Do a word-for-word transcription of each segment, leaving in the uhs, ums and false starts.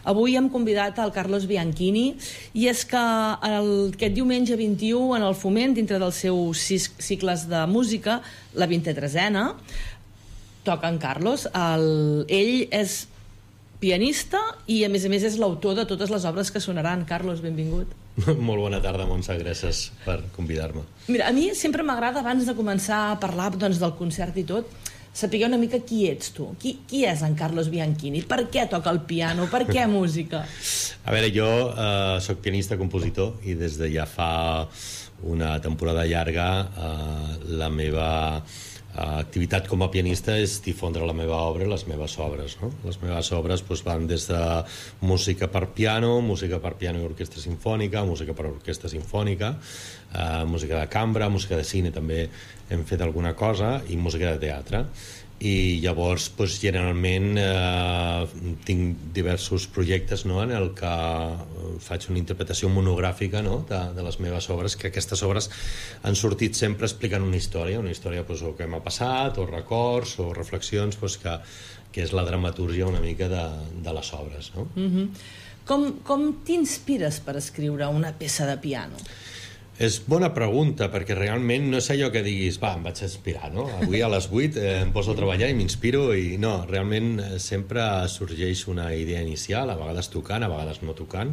Avui hem convidat el Carlos Bianchini i és que el, aquest diumenge vint-i-u en el Foment, dintre dels seus sis cicles de música, la vint-i-tresena, toca en Carlos. El, ell és pianista i a més a més és l'autor de totes les obres que sonaran. Carlos, benvingut. Molt bona tarda, Montse, gràcies per convidar-me. Mira, a mi sempre m'agrada, abans de començar a parlar doncs, del concert i tot, saber una mica qui ets tu. Qui, qui és en Carlos Bianchini? Per què toca el piano? Per què música? A veure, jo eh, soc pianista, compositor, i des de ja fa una temporada llarga eh, la meva activitat com a pianista és difondre la meva obra i les meves obres, no? Les meves obres doncs, van des de música per piano, música per piano i orquestra simfònica, música per orquestra simfònica, eh, música de cambra, música de cine també hem fet alguna cosa, i música de teatre. I llavors doncs, generalment eh, tinc diversos projectes, no?, en el que faig una interpretació monogràfica, no?, de, de les meves obres, que aquestes obres han sortit sempre explicant una història, una història doncs, o que m'ha passat, o records, o reflexions, doncs, que, que és la dramatúrgia una mica de, de les obres, no? Mm-hmm. Com, com t'inspires per escriure una peça de piano? És bona pregunta, perquè realment no és allò que diguis, va, em vaig inspirar, no? Avui a les vuit eh, em poso a treballar i m'inspiro, i no, realment sempre sorgeix una idea inicial, a vegades tocant, a vegades no tocant,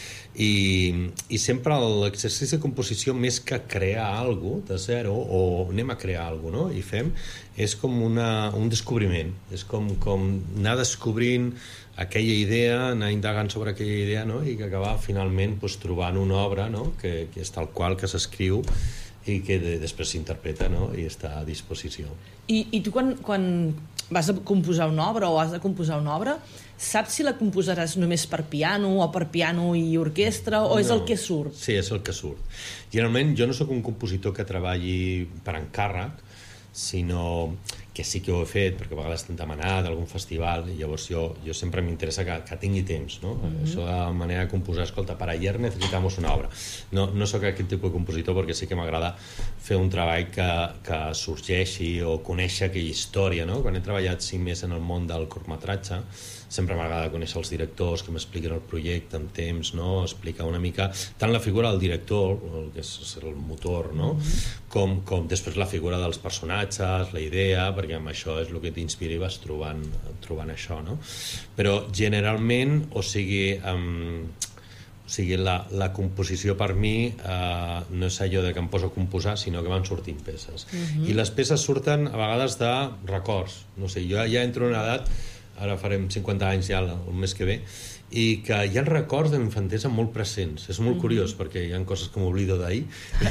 i, i sempre l'exercici de composició, més que crear alguna cosa de zero, o anem a crear alguna cosa, no?, i fem, és com una, un descobriment, és com, com anar descobrint aquella idea, anar indagant sobre aquella idea, no?, i que acabar finalment pues, trobant una obra, no?, que, que és tal qual que s'escriu i que de, després s'interpreta, no?, i està a disposició. I, i tu quan, quan vas a composar una obra o has de composar una obra, saps si la composaràs només per piano o per piano i orquestra, o no, és el que surt? Sí, és el que surt. Generalment jo no sóc un compositor que treballi per encàrrec, sinó que sí que ho he fet, perquè a vegades t'han demanat algun festival, i llavors jo, jo sempre m'interessa que, que tingui temps, no? Mm-hmm. Això de la manera de composar, escolta, para ayer necesitamos una obra. No, no sóc aquest tipus de compositor, perquè sí que m'agrada fer un treball que, que sorgeixi o conèixer aquella història, no? Quan he treballat sí més en el món del curtmetratge, sempre m'agrada conèixer els directors, que m'expliquen el projecte amb temps, no? Explicar una mica tant la figura del director, el que és el motor, no? Mm-hmm. com, com després la figura dels personatges, la idea, perquè amb això és el que t'inspira i vas trobant, trobant això, no? Però generalment, o sigui, um, o sigui la, la composició per mi uh, no és allò de que em poso a composar, sinó que van sortint peces. Mm-hmm. I les peces surten a vegades de records. No sé, jo ja entro en una edat, ara farem cinquanta anys ja el mes que ve, i que hi ha records de l'infantesa molt presents. És molt mm-hmm. curiós, perquè hi ha coses que m'oblido d'ahir,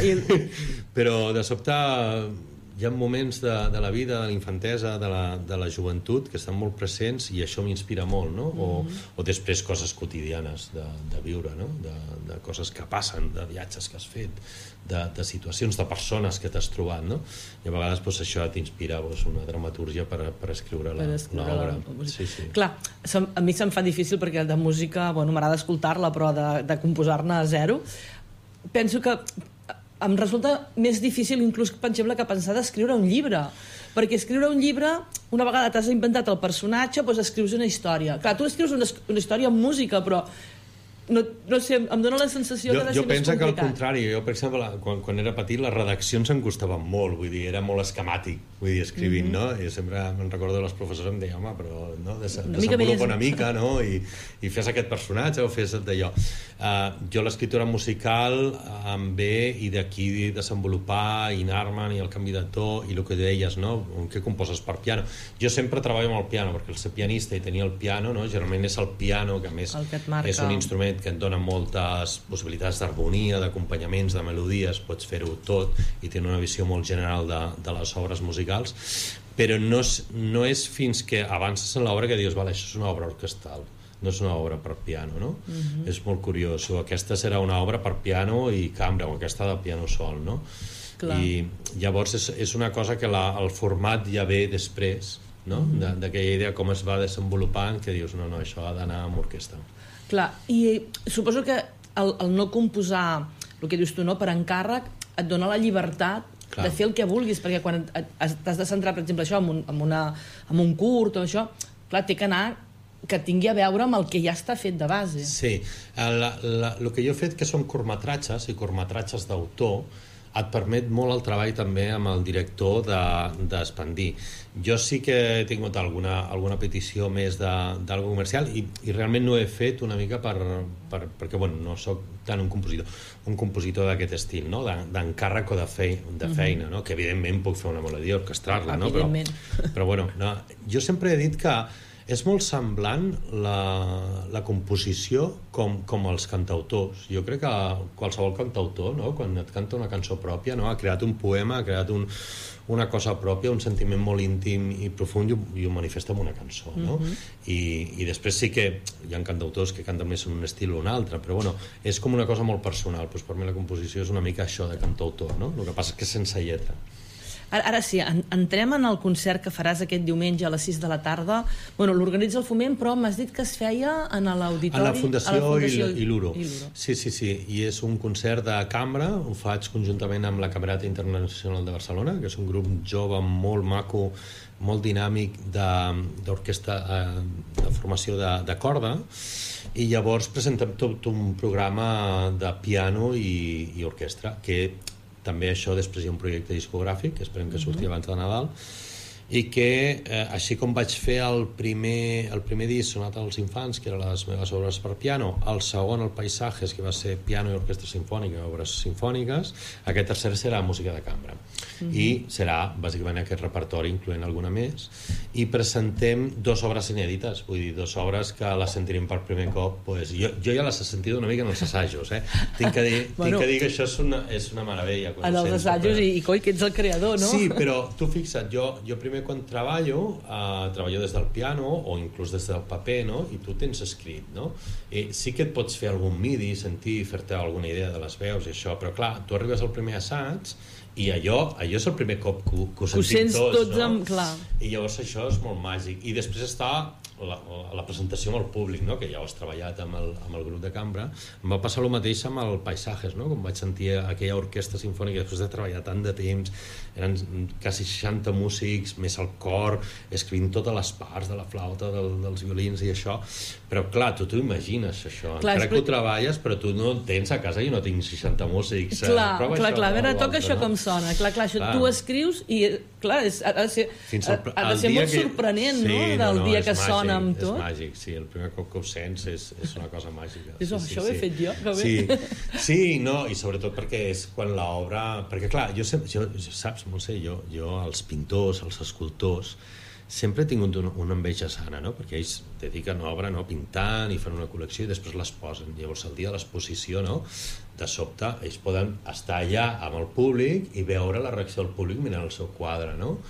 però de sobte hi ha moments de, de la vida, de la infantesa, de la, de la joventut, que estan molt presents, i això m'inspira molt, no? Mm-hmm. O, o després coses quotidianes de, de viure, no? De, de coses que passen, de viatges que has fet, de, de situacions, de persones que t'has trobat, no? I a vegades pues, això t'inspira pues, una dramatúrgia per, per escriure l'obra. Sí, sí. Clar, a mi se'm fa difícil perquè de música, bueno, m'agrada escoltar-la, però de, de composar-ne a zero, penso que em resulta més difícil inclús, per exemple, que pensar d'escriure un llibre, perquè escriure un llibre, una vegada t'has inventat el personatge, doncs escrius una història. Clar, tu escrius una, una història amb música, però no, no sé, em dóna la sensació jo, que ha de ser jo més penso complicat. Que al contrari, jo per exemple quan, quan era petit les redaccions em costaven molt, vull dir, era molt esquemàtic, vull dir, escrivint, mm-hmm. no? I sempre me'n recordo les professores em deien, home, però no, des, una desenvolupa una mica, no? I, i fes aquest personatge o fes d'allò. Uh, jo l'escriptura musical em ve i d'aquí desenvolupar i anar-me'n i el canvi de to i el que deies, no? Què composes per piano? Jo sempre treballo amb el piano, perquè el ser pianista i tenir el piano, no? Generalment és el piano, que a més és un instrument que et dona moltes possibilitats d'harmonia, d'acompanyaments, de melodies, pots fer-ho tot i tenir una visió molt general de, de les obres musicals, però no és, no és fins que avances en l'obra que dius, vale, això és una obra orquestral, no és una obra per piano, no? Mm-hmm. És molt curiós, o aquesta serà una obra per piano i cambra, o aquesta de piano sol, no? Clar. I llavors és, és una cosa que la, el format ja ve després, no? Mm-hmm. D'aquella idea com es va desenvolupant, que dius, no, no, això ha d'anar amb orquestra. Clar, i suposo que el, el no composar, el que dius tu, no, per encàrrec, et dona la llibertat Clar. De fer el que vulguis, perquè quan t'has de centrar, per exemple, això, en un, en una, en un curt o això, clar, té que anar que tingui a veure amb el que ja està fet de base. Sí, el que jo he fet, que són curtmetratges i curtmetratges d'autor, et permet molt el treball també amb el director d'expandir. De, jo sí que he tingut alguna, alguna petició més d'algo comercial i, i realment no he fet una mica per, per, perquè bueno, no sóc tant un compositor, un compositor d'aquest estil, no? D'encàrrec o de, fei, de feina, no? Que evidentment puc fer una melodia, orquestrar-la, no? Però, però bueno, no, jo sempre he dit que és molt semblant la, la composició com, com els cantautors. Jo crec que qualsevol cantautor, no? Quan et canta una cançó pròpia, no? Ha creat un poema, ha creat un, una cosa pròpia, un sentiment molt íntim i profund i ho, i ho manifesta en una cançó, no? Mm-hmm. I, I després sí que hi ha cantautors que canten més en un estil o un altre, però bueno, és com una cosa molt personal. Pues per mi la composició és una mica això de cantautor, no? El que passa és que sense lletra. Ara, ara sí, en, entrem en el concert que faràs aquest diumenge a les sis de la tarda. Bueno, l'organitza el Foment, però m'has dit que es feia en l'auditori... A la Fundació, Fundació i l'Uro. Sí, sí, sí. I és un concert de cambra, ho faig conjuntament amb la Camerata Internacional de Barcelona, que és un grup jove molt maco, molt dinàmic d'orquestra, de formació de, de corda, i llavors presentem tot un programa de piano i, i orquestra, que també això després hi ha un projecte discogràfic que esperem que surti abans de Nadal i que, eh, així com vaig fer el primer, el primer disc Sonata als infants, que eren les meves obres per piano, el segon, el Paisajes, que va ser piano i orquestra sinfònica, obres sinfòniques, aquest tercer serà música de cambra. Mm-hmm. I serà bàsicament aquest repertori, incloent alguna més, i presentem dues obres inèdites, vull dir, dues obres que les sentirem per primer cop. Pues, jo, jo ja les he sentit una mica en els assajos, eh? Tinc que dir, bueno, tinc que, dir que això és una, és una meravella. En els assajos, però... i, i coi, que ets el creador, no? Sí, però tu fixa't, jo, jo primer quan treballo, eh, treballo des del piano o inclús des del paper, no? I tu tens escrit, no? I sí que et pots fer algun midi, sentir, fer-te alguna idea de les veus i això, però clar, tu arribes al primer assaig i allò, allò és el primer cop que, que ho sentim tots, tots no? Amb, clar. I llavors això és molt màgic. I després està la, la presentació amb el públic, no? Que ja ho has treballat amb el, amb el grup de cambra. Em va passar el mateix amb el Paisajes, no? Com vaig sentir aquella orquestra sinfònica després de treballar tant de temps, eren quasi seixanta músics, més el cor, escrivint totes les parts de la flauta, del, dels violins i això, però clar, tu t'ho imagines això, clar, encara que ho treballes, però tu no tens a casa, jo no tinc seixanta músics. Clar, clar, això, clar, a veure, toca això no? Com sona, clar, clar, això clar. Tu escrius i, clar, és, ha de ser, el, ha de ser molt que... sorprenent, sí, no? Del no, no, dia que màgic, sona amb tot. És màgic, sí, el primer cop que ho sents és, és una cosa màgica. És, oh, sí, això sí, ho he sí. fet jo, que bé. Sí, sí, no, i sobretot perquè és quan l'obra... Perquè, clar, jo, sempre, jo, saps, no sé, jo, jo els pintors, els escultors, sempre he tingut una, una enveja sana, no? Perquè ells dediquen obra, no? Pintant i fan una col·lecció i després les posen. Llavors, el dia de l'exposició, no? De sobte, ells poden estar allà amb el públic i veure la reacció del públic mirant el seu quadre, no?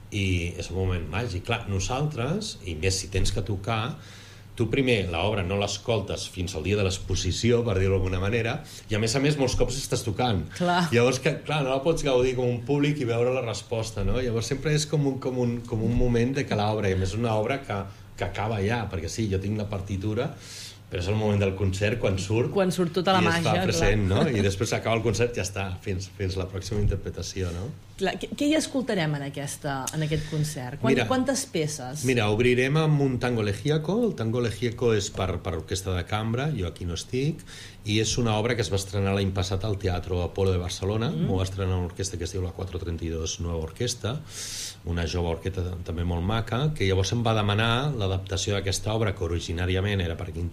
I és un moment màgic. Clar, nosaltres, i més si tens que tocar, tu primer l'obra no l'escoltes fins al dia de l'exposició, per dir-ho d'alguna manera, i a més a més molts cops estàs tocant. Clar. Llavors, que, clar, no la pots gaudir com un públic i veure la resposta, no? Llavors sempre és com un, com un, com un moment de que l'obra, i a més una obra que, que acaba ja, perquè sí, jo tinc la partitura, però és el moment del concert, quan surt... Quan surt tota la màgia, clar. I està present, clar. No? I després acaba el concert, ja està, fins, fins la pròxima interpretació, no? Clar, què, què hi escoltarem en, aquesta, en aquest concert? Quant, mira, quantes peces? Mira, obrirem amb un tango elegíaco. El tango elegíaco és per, per orquestra de cambra, jo aquí no estic, i és una obra que es va estrenar l'any passat al Teatro Apolo de Barcelona. Mm. M'ho va estrenar una orquestra que es diu la quatre trenta dos Nueva Orquesta, una jove orquestra també molt maca, que llavors em va demanar l'adaptació d'aquesta obra, que originàriament era per quintet